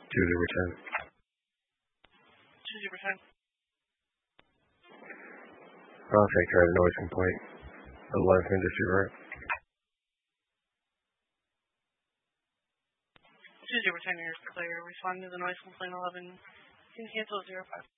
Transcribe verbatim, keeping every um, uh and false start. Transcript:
two zero ten. two zero ten. I'll take care of the noise complaint. eleventh Industry Road. two zero ten, you're clear. Respond to the noise complaint eleven. You can cancel zero five.